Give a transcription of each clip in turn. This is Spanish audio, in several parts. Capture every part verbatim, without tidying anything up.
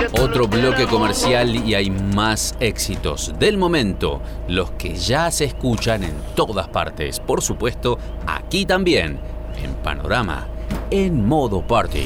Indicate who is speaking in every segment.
Speaker 1: Otro bloque comercial y hay más éxitos del momento, los que ya se escuchan en todas partes. Por supuesto, aquí también, en Panorama, en modo party.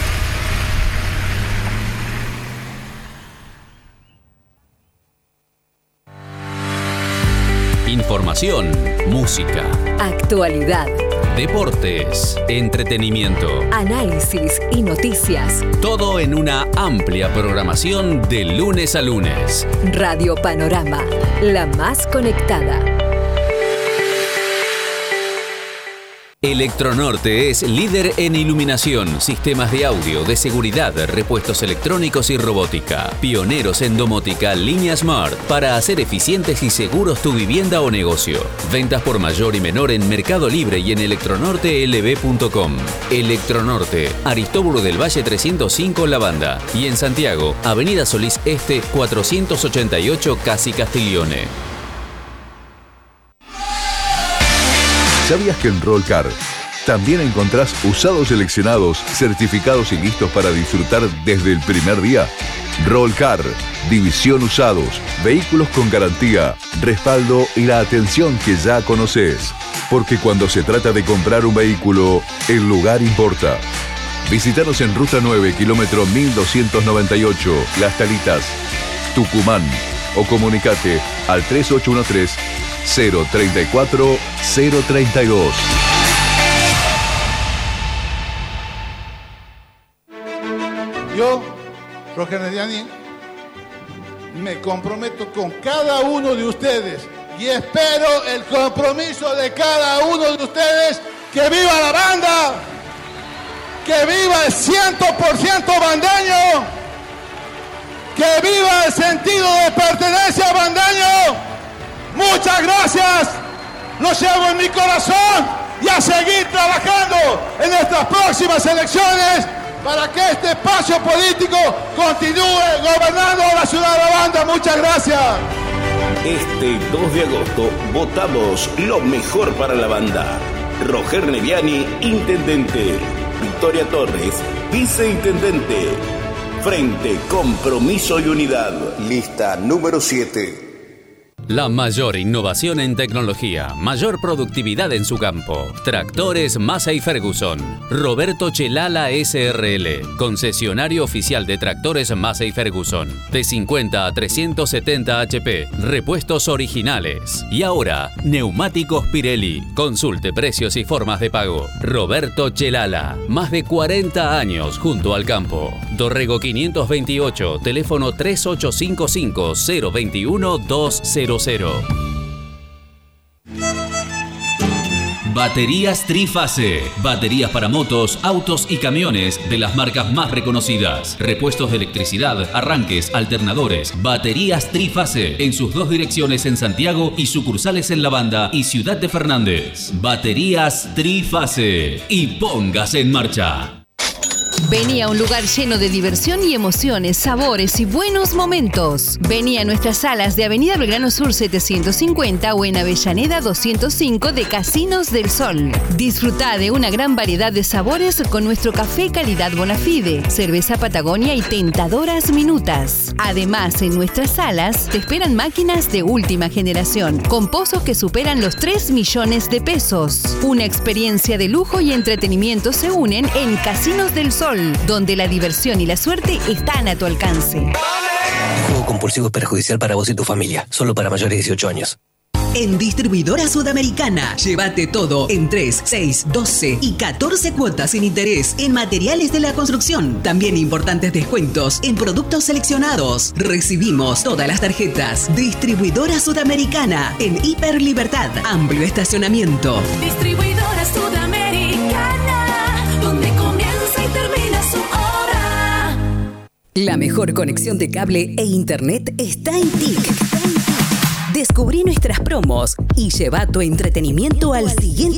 Speaker 1: Información, música,
Speaker 2: actualidad,
Speaker 1: deportes, entretenimiento,
Speaker 2: análisis y noticias.
Speaker 1: Todo en una amplia programación de lunes a lunes.
Speaker 2: Radio Panorama, la más conectada.
Speaker 1: Electronorte es líder en iluminación, sistemas de audio, de seguridad, repuestos electrónicos y robótica. Pioneros en domótica, línea Smart, para hacer eficientes y seguros tu vivienda o negocio. Ventas por mayor y menor en Mercado Libre y en electronorte l b punto com. Electronorte, Aristóbulo del Valle trescientos cinco La Banda. Y en Santiago, Avenida Solís Este cuatrocientos ochenta y ocho Casi Castiglione.
Speaker 3: ¿Sabías que en Rollcar también encontrás usados seleccionados, certificados y listos para disfrutar desde el primer día? Rollcar, división usados, vehículos con garantía, respaldo y la atención que ya conoces. Porque cuando se trata de comprar un vehículo, el lugar importa. Visítanos en Ruta nueve, kilómetro mil doscientos noventa y ocho, Las Talitas, Tucumán. O comunicate al tres ocho uno tres, cero tres cuatro, cero tres dos.
Speaker 4: Yo, Roger Mediani, me comprometo con cada uno de ustedes y espero el compromiso de cada uno de ustedes. ¡Que viva la banda! ¡Que viva el cien por ciento bandeño! ¡Que viva el sentido de pertenencia bandeño! ¡Muchas gracias! Lo llevo en mi corazón y a seguir trabajando en nuestras próximas elecciones para que este espacio político continúe gobernando la ciudad de La Banda. Muchas gracias.
Speaker 5: Este dos de agosto votamos lo mejor para la banda. Roger Neviani, intendente. Victoria Torres, viceintendente. Frente, Compromiso y Unidad. Lista número siete.
Speaker 1: La mayor innovación en tecnología, mayor productividad en su campo. Tractores Massey Ferguson. Roberto Chelala S R L, concesionario oficial de tractores Massey Ferguson. De cincuenta a trescientos setenta H P, repuestos originales. Y ahora, neumáticos Pirelli. Consulte precios y formas de pago. Roberto Chelala, más de cuarenta años junto al campo. Dorrego quinientos veintiocho, teléfono tres ocho cinco cinco, cero dos uno, dos cero cero. Baterías Trifase. Baterías para motos, autos y camiones de las marcas más reconocidas. Repuestos de electricidad, arranques, alternadores. Baterías Trifase. En sus dos direcciones en Santiago y sucursales en La Banda y Ciudad de Fernández. Baterías Trifase. Y póngase en marcha.
Speaker 2: Vení a un lugar lleno de diversión y emociones, sabores y buenos momentos. Vení a nuestras salas de Avenida Belgrano Sur setecientos cincuenta o en Avellaneda doscientos cinco de Casinos del Sol. Disfrutá de una gran variedad de sabores con nuestro café calidad Bonafide, cerveza Patagonia y tentadoras minutas. Además, en nuestras salas te esperan máquinas de última generación, con pozos que superan los tres millones de pesos. Una experiencia de lujo y entretenimiento se unen en Casinos del Sol, donde la diversión y la suerte están a tu alcance.
Speaker 6: El juego compulsivo es perjudicial para vos y tu familia. Solo para mayores de dieciocho años.
Speaker 7: En Distribuidora Sudamericana, llévate todo en tres, seis, doce y catorce cuotas sin interés en materiales de la construcción. También importantes descuentos en productos seleccionados. Recibimos todas las tarjetas. Distribuidora Sudamericana en Hiper Libertad. Amplio estacionamiento.
Speaker 8: Distribuidora Sudamericana, donde comienza y termina su hora.
Speaker 2: La mejor conexión de cable e internet está en T I C. Descubrí nuestras promos y lleva tu entretenimiento al siguiente